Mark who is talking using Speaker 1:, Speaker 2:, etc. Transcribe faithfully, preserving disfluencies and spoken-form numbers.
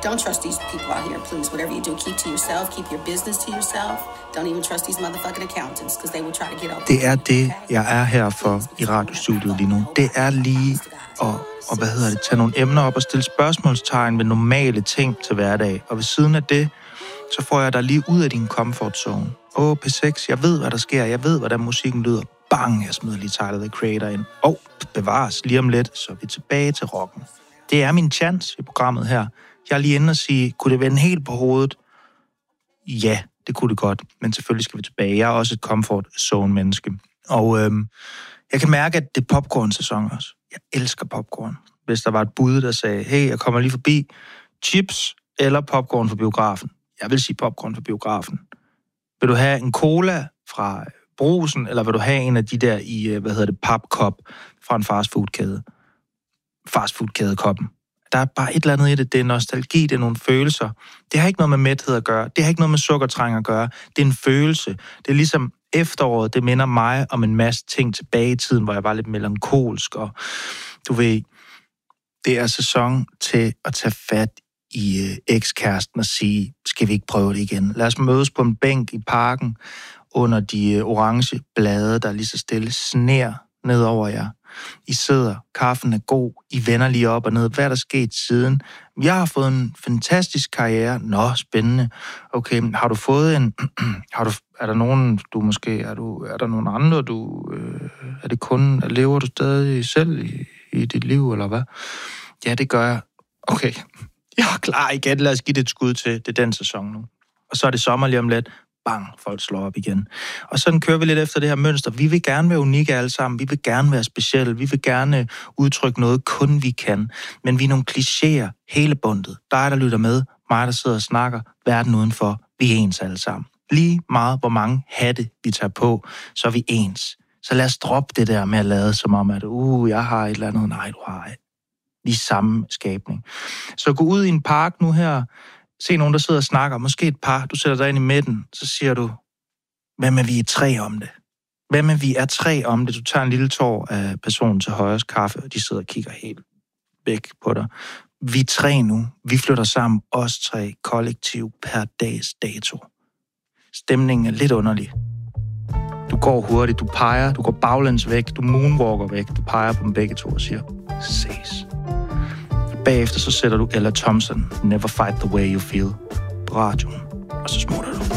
Speaker 1: Don't trust these people out here, please. Whatever you do, keep to yourself. Keep your business to yourself. Don't even trust these motherfucking accountants, because they will try to get out.
Speaker 2: Det er det, jeg er her for i radiostudiet lige nu. Det er lige at, og hvad hedder det, tage nogle emner op og stille spørgsmålstegn ved normale ting til hverdag. Og ved siden af det, så får jeg dig lige ud af din comfort zone. Åh, P seks, jeg ved, hvad der sker. Jeg ved, hvordan musikken lyder. Bang, jeg smider lige Tyler, The Creator ind. Og bevares lige om lidt, så er vi tilbage til rocken. Det er min chance i programmet her. Jeg er lige inde og sige, kunne det vende helt på hovedet? Ja, det kunne det godt. Men selvfølgelig skal vi tilbage. Jeg er også et comfort zone-menneske. Og øhm, jeg kan mærke, at det er popcorn-sæson også. Jeg elsker popcorn. Hvis der var et bud, der sagde, hey, jeg kommer lige forbi, chips eller popcorn for biografen. Jeg vil sige popcorn for biografen. Vil du have en cola fra Brugsen, eller vil du have en af de der i, hvad hedder det, papkop fra en fastfoodkæde? Fastfoodkædekoppen. Der er bare et eller andet i det. Det er nostalgi, det er nogle følelser. Det har ikke noget med mæthed at gøre. Det har ikke noget med sukkertræng at gøre. Det er en følelse. Det er ligesom efteråret, det minder mig om en masse ting tilbage i tiden, hvor jeg var lidt melankolsk, og du ved, det er sæson til at tage fat i øh, ekskæresten og sige, skal vi ikke prøve det igen? Lad os mødes på en bænk i parken under de øh, orange blade, der lige så stille sner ned over jer. I sidder, kaffen er god, I vender lige op og ned. Hvad er der sket siden? Jeg har fået en fantastisk karriere. Nå, spændende. Okay, har du fået en... har du, er der nogen, du måske... Er, du, er der nogen andre, du... Øh, er det kun... Lever du stadig selv i, i dit liv, eller hvad? Ja, det gør jeg. Okay, jeg er klar igen. Lad os give det et skud til. Det er den sæson nu. Og så er det sommer lige om lidt. Bang, folk slår op igen. Og sådan kører vi lidt efter det her mønster. Vi vil gerne være unikke alle sammen. Vi vil gerne være specielle. Vi vil gerne udtrykke noget, kun vi kan. Men vi er nogle klichéer hele bundet. Dig, der lytter med. Mig, der sidder og snakker. Verden udenfor. Vi er ens alle sammen. Lige meget, hvor mange hatte vi tager på, så er vi ens. Så lad os droppe det der med at lade som om, at uh, jeg har et eller andet. Nej, du har ikke. Vi er samme skabning. Så gå ud i en park nu her. Se nogen, der sidder og snakker. Måske et par. Du sætter dig ind i midten. Så siger du, hvad med vi er tre om det? Hvad med vi er tre om det? Du tager en lille tår af personen til højres kaffe, og de sidder og kigger helt væk på dig. Vi er tre nu. Vi flytter sammen, os tre, kollektiv per dags dato. Stemningen er lidt underlig. Du går hurtigt, du peger, du går baglæns væk, du moonwalker væk, du peger på dem begge to og siger, ses. Bagefter så sætter du Ella Thompson, Never Fight the Way You Feel, på radioen, og så smutter du.